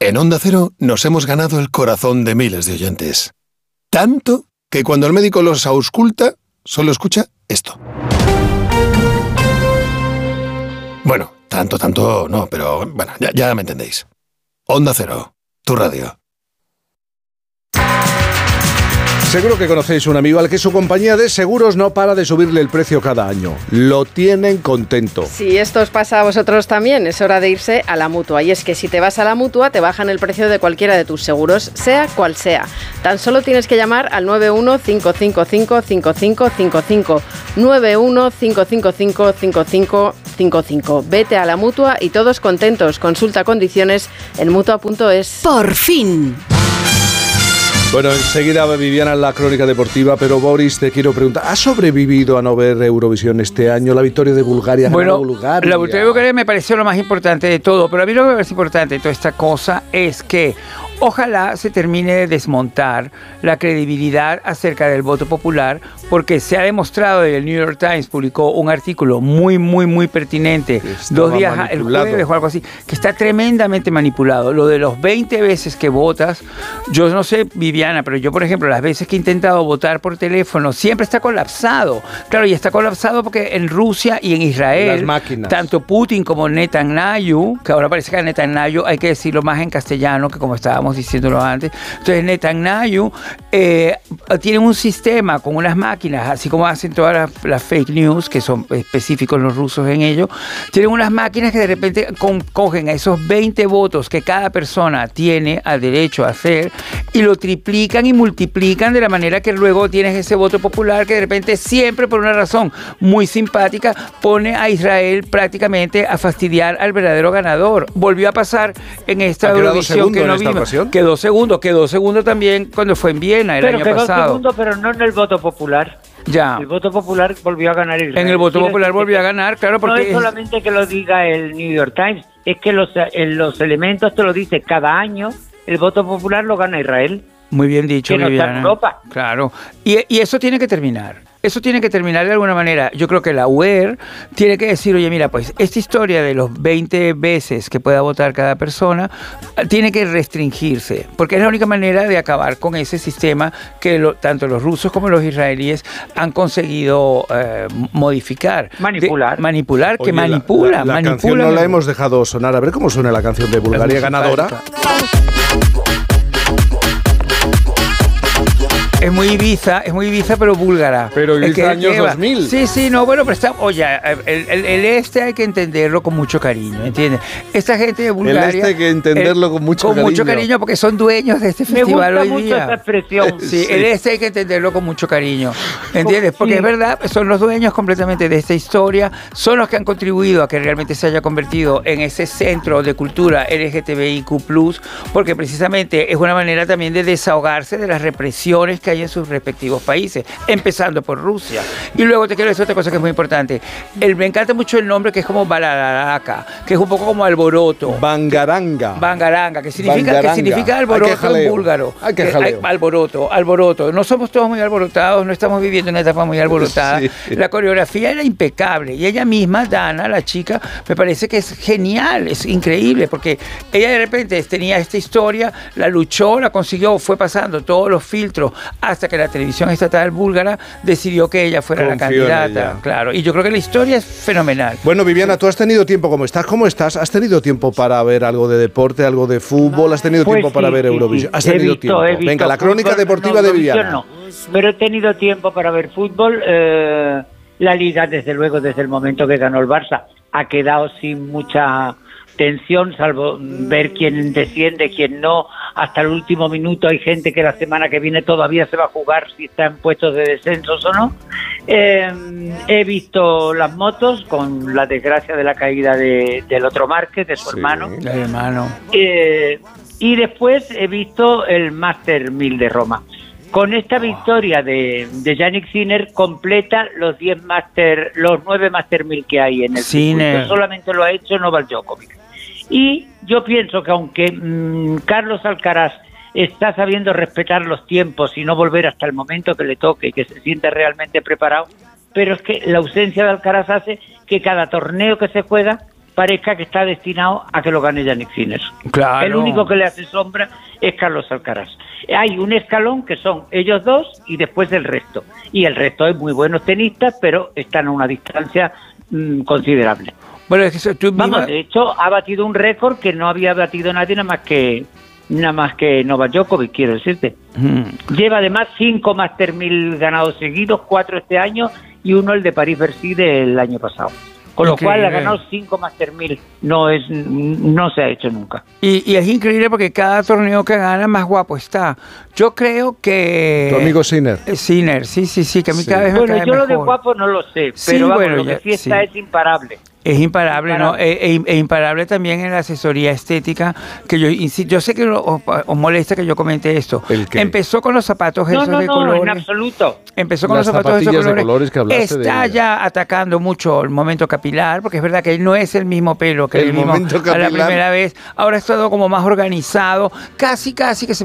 En Onda Cero nos hemos ganado el corazón de miles de oyentes. Tanto que cuando el médico los ausculta, solo escucha esto. Bueno, tanto no, pero bueno, ya me entendéis. Onda Cero, tu radio. Seguro que conocéis un amigo al que su compañía de seguros no para de subirle el precio cada año. Lo tienen contento. Si esto os pasa a vosotros también, es hora de irse a la Mutua. Y es que si te vas a la Mutua, te bajan el precio de cualquiera de tus seguros, sea cual sea. Tan solo tienes que llamar al 915555555. 915555555. Vete a la Mutua y todos contentos. Consulta condiciones en Mutua.es. Por fin. Bueno, enseguida Viviana en la crónica deportiva, pero Boris, te quiero preguntar, ¿has sobrevivido a no ver Eurovisión este año? La victoria de Bulgaria. Bueno, Bulgaria. La victoria de Bulgaria me pareció lo más importante de todo, pero a mí lo que me parece importante de toda esta cosa es que ojalá se termine de desmontar la credibilidad acerca del voto popular, porque se ha demostrado, y el New York Times publicó un artículo muy pertinente, Estaba 2 días, el jueves o algo así, que está tremendamente manipulado. Lo de los 20 veces que votas, yo no sé, Viviana, pero yo, por ejemplo, las veces que he intentado votar por teléfono, siempre está colapsado. Claro, y está colapsado porque en Rusia y en Israel, las máquinas, tanto Putin como Netanyahu, que ahora parece que a Netanyahu hay que decirlo más en castellano que como estábamos diciéndolo antes. Entonces Netanyahu tiene un sistema con unas máquinas, así como hacen todas las fake news, que son específicos los rusos en ello, tienen unas máquinas que de repente cogen a esos 20 votos que cada persona tiene al derecho a hacer y lo triplican y multiplican de la manera que luego tienes ese voto popular que de repente siempre, por una razón muy simpática, pone a Israel prácticamente a fastidiar al verdadero ganador. Volvió a pasar en esta Eurovisión que no vimos. Quedó segundo también cuando fue en Viena el año pasado. Quedó segundo, pero no en el voto popular. Ya. El voto popular volvió a ganar Israel. En el voto popular volvió a ganar, claro, porque... No es solamente que lo diga el New York Times, es que los elementos te lo dice cada año, el voto popular lo gana Israel. Muy bien dicho, que no está en Europa. Claro. Y eso tiene que terminar. Eso tiene que terminar de alguna manera. Yo creo que la UER tiene que decir, oye, mira, pues esta historia de los 20 veces que pueda votar cada persona tiene que restringirse, porque es la única manera de acabar con ese sistema que tanto los rusos como los israelíes han conseguido modificar. Manipular. Oye, manipula. La canción no la hemos dejado sonar. A ver cómo suena la canción de Bulgaria ganadora. Es muy Ibiza, pero búlgara. Pero Ibiza años 2000. Sí, no, bueno, pero está... Oye, el este hay que entenderlo con mucho cariño, ¿entiendes? Esta gente de Bulgaria... El este hay que entenderlo con mucho cariño. Con mucho cariño, porque son dueños de este festival hoy día. Me gusta mucho esa expresión. Sí, el este hay que entenderlo con mucho cariño, ¿entiendes? Porque es verdad, son los dueños completamente de esta historia, son los que han contribuido a que realmente se haya convertido en ese centro de cultura LGTBIQ+, porque precisamente es una manera también de desahogarse de las represiones que hay en sus respectivos países, empezando por Rusia. Y luego te quiero decir otra cosa que es muy importante. Me encanta mucho el nombre, que es como Balaraka, que es un poco como alboroto. Bangaranga, que significa alboroto en búlgaro. Alboroto. No somos todos muy alborotados, no estamos viviendo una etapa muy alborotada. Sí. La coreografía era impecable y ella misma, Dana, la chica, me parece que es genial, es increíble, porque ella de repente tenía esta historia, la luchó, la consiguió, fue pasando todos los filtros hasta que la televisión estatal búlgara decidió que ella fuera la candidata. Claro, y yo creo que la historia es fenomenal. Bueno, Viviana, tú has tenido tiempo, ¿cómo estás? ¿Has tenido tiempo para ver algo de deporte, algo de fútbol? ¿Has tenido tiempo para ver Eurovisión? ¿Has tenido tiempo? Venga, la crónica deportiva de Viviana. No, pero he tenido tiempo para ver fútbol. La Liga, desde luego, desde el momento que ganó el Barça, ha quedado sin mucha tensión, salvo ver quién desciende, quién no. Hasta el último minuto hay gente que la semana que viene todavía se va a jugar si está en puestos de descensos o no. He visto las motos con la desgracia de la caída del otro Márquez, de su hermano. Y después he visto el Master 1000 de Roma. Con esta victoria de Yannick Sinner completa los 9 Master 1000 que hay en el circuito. Solamente lo ha hecho Novak Djokovic. Y yo pienso que aunque Carlos Alcaraz está sabiendo respetar los tiempos y no volver hasta el momento que le toque y que se siente realmente preparado, pero es que la ausencia de Alcaraz hace que cada torneo que se juega parezca que está destinado a que lo gane Jannik Sinner. Claro. El único que le hace sombra es Carlos Alcaraz. Hay un escalón que son ellos dos y después el resto. Y el resto es muy buenos tenistas, pero están a una distancia considerable. Bueno, es que Vamos, de hecho, ha batido un récord que no había batido nadie nada más que Novak Djokovic, quiero decirte. Lleva además 5 Master 1000 ganados seguidos, 4 este año y uno el de París-Bercy del año pasado. Con lo cual ha ganado 5 Master 1000. No se ha hecho nunca. Y es increíble porque cada torneo que gana más guapo está. Yo creo que... Tu amigo Sinner. Sinner, sí, que a mí cada vez me cae yo mejor. Lo de guapo no lo sé, pero vamos, lo que sí está es imparable. Es imparable, ¿no? E imparable también en la asesoría estética, que yo sé que os molesta que yo comente esto. Empezó con los zapatos esos de colores. No, en absoluto. Empezó con las los zapatos esos de colores que hablaste está ya atacando mucho el momento capilar, porque es verdad que no es el mismo pelo que el vimos a la primera vez. Ahora es todo como más organizado, casi que se